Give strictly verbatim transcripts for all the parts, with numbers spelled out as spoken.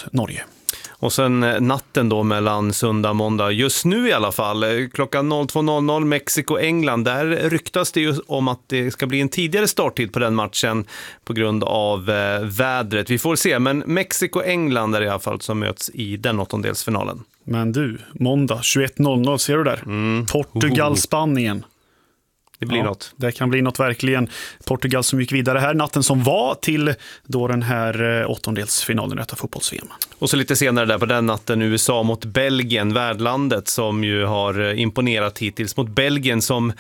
Norge. Och sen natten då mellan söndag och måndag, just nu i alla fall, klockan två noll noll Mexiko-England, där ryktas det ju om att det ska bli en tidigare starttid på den matchen på grund av eh, vädret. Vi får se, men Mexiko-England är i alla fall som möts i den åttondelsfinalen. Men du, måndag tjugoett noll noll, ser du där? Mm. Portugal-Spanien. Det blir ja, något. Det kan bli något verkligen. Portugal som gick vidare här natten som var till då den här åttondelsfinalen i detta fotbolls-V M. Och så lite senare där på den natten U S A mot Belgien, värdlandet som ju har imponerat hittills mot Belgien som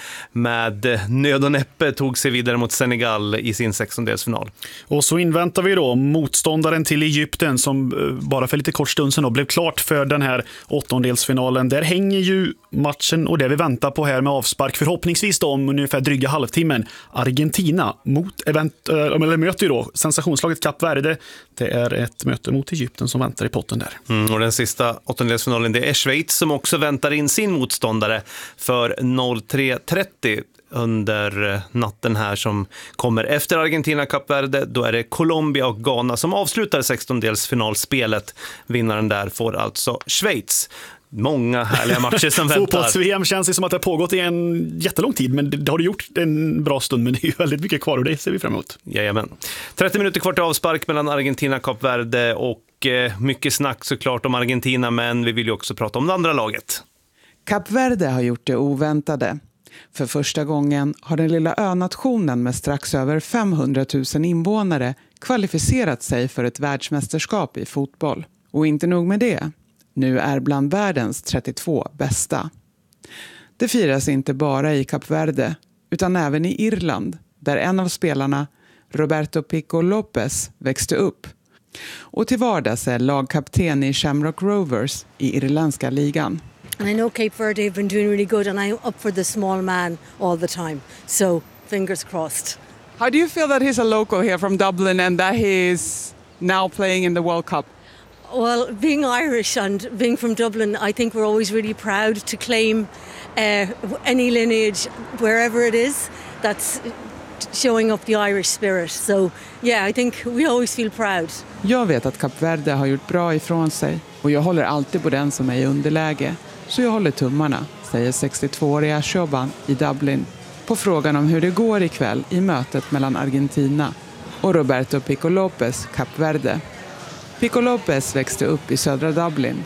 med nöd och näppe tog sig vidare mot Senegal i sin sextondelsfinal. Och så inväntar vi då motståndaren till Egypten som bara för lite kort stund sedan då blev klart för den här åttondelsfinalen. Där hänger ju matchen och det vi väntar på här med avspark förhoppningsvis då om ungefär dryga halvtimmen. Argentina mot event, eller möter ju då sensationslaget Kap Verde. Det är ett möte mot Egypten som väntar i potten där. Mm, och den sista åttondelsfinalen, det är Schweiz som också väntar in sin motståndare för tre trettio under natten här som kommer efter Argentina Kap Verde. Då är det Colombia och Ghana som avslutar sextondelsfinalspelet. Vinnaren där får alltså Schweiz. Många härliga matcher som väntar. Fotbolls-V M känns det som att det har pågått i en jättelång tid, men det har det gjort en bra stund, men det är ju väldigt mycket kvar och det ser vi fram emot. Jajamän. trettio minuter kvar till avspark mellan Argentina och Kap Verde och eh, mycket snack såklart om Argentina, men vi vill ju också prata om det andra laget. Kap Verde har gjort det oväntade. För första gången har den lilla önationen med strax över femhundratusen invånare kvalificerat sig för ett världsmästerskap i fotboll. Och inte nog med det. Nu är bland världens trettiotvå bästa. Det firas inte bara i Kap Verde utan även i Irland där en av spelarna, Roberto Pico Lopez, växte upp. Och till vardags är lagkapten i Shamrock Rovers i irländska ligan. And I know Cape Verde have been doing really good and I'm up for the small man all the time. So fingers crossed. How do you feel that he's a local here from Dublin and that he's now playing in the World Cup? Well, being Irish and being from Dublin, I think we're always really proud to claim uh, any lineage, wherever it is, that's showing up the Irish spirit. So, yeah, I think we always feel proud. Jag vet att Kap Verde har gjort bra ifrån sig och jag håller alltid på den som är i underläge. Så jag håller tummarna, säger sextiotvååriga Shoban i Dublin på frågan om hur det går ikväll i mötet mellan Argentina och Roberto Pico Lopez, Kap Verde. Pico Lopez växte upp i södra Dublin,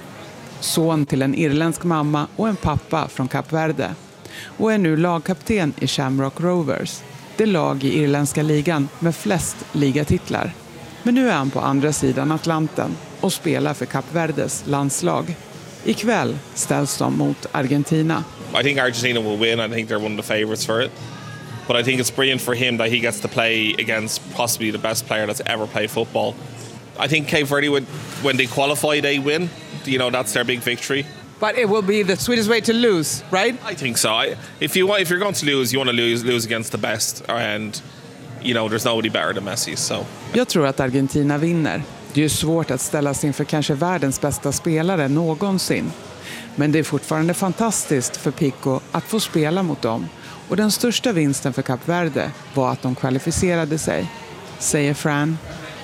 son till en irländsk mamma och en pappa från Kap Verde och är nu lagkapten i Shamrock Rovers, det lag i irländska ligan med flest ligatitlar. Men nu är han på andra sidan Atlanten och spelar för Kap Verdes landslag. Ikväll ställs de mot Argentina. I think Argentina will win. I think they're one of the favourites for it. But I think it's brilliant for him that he gets to play against possibly the best player that's ever played football. I think Cape Verde, would, when they qualify, they win. You know, that's their big victory. But it will be the sweetest way to lose, right? I think so. I, if you want, if you're going to lose, you want to lose lose against the best, and you know, there's nobody better than Messi. So. Jag tror att Argentina vinner. Det är ju svårt att ställa sig inför kanske världens bästa spelare någonsin. Men det är fortfarande fantastiskt för Pico att få spela mot dem. Och den största vinsten för Kap Verde var att de kvalificerade sig, säger Fran.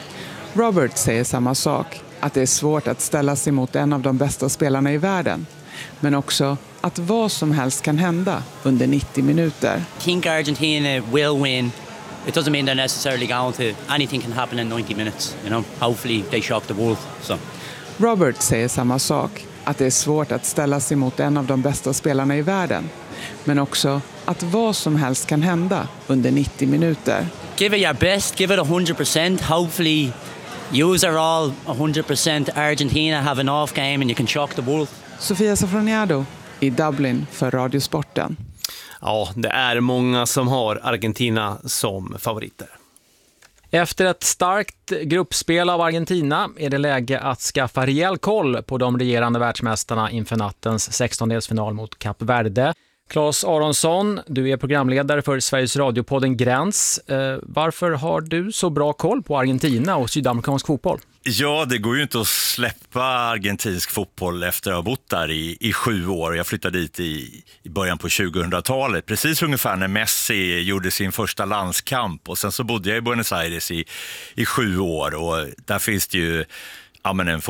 Robert säger samma sak, att det är svårt att ställa sig mot en av de bästa spelarna i världen. Men också att vad som helst kan hända under nittio minuter. I think Argentina will win. It doesn't mean they're necessarily going to. Anything can happen in ninety minutes, you know. Hopefully they shock the world. So. Robert säger samma sak, att det är svårt att ställa sig mot en av de bästa spelarna i världen. Men också att vad som helst kan hända under nittio minuter. Give it your best, give it one hundred percent. Hopefully use it all one hundred percent. Argentina have an off game and you can shock the world. Sofia Safroniado i Dublin för Radiosporten. Ja, det är många som har Argentina som favoriter. Efter ett starkt gruppspel av Argentina är det läge att skaffa rejäl koll på de regerande världsmästarna inför nattens sextondelsfinal mot Kap Verde. Claes Aronsson, du är programledare för Sveriges radiopodden Gräns. Eh, varför har du så bra koll på Argentina och sydamerikansk fotboll? Ja, det går ju inte att släppa argentinsk fotboll efter att ha bott där i, i sju år. Jag flyttade dit i, i början på tjugohundratalet, precis ungefär när Messi gjorde sin första landskamp. Och sen så bodde jag i Buenos Aires i, i sju år och där finns det ju ja, men en